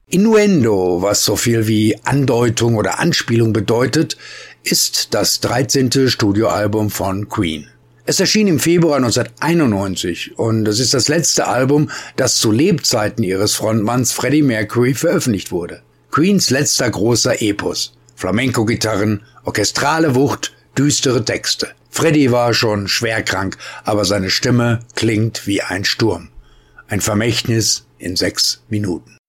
Innuendo, was so viel wie Andeutung oder Anspielung bedeutet, ist das 13. Studioalbum von Queen. Es erschien im Februar 1991 und es ist das letzte Album, das zu Lebzeiten ihres Frontmanns Freddie Mercury veröffentlicht wurde. Queens letzter großer Epos. Flamenco-Gitarren, orchestrale Wucht, düstere Texte. Freddie war schon schwerkrank, aber seine Stimme klingt wie ein Sturm. Ein Vermächtnis in 6 Minuten.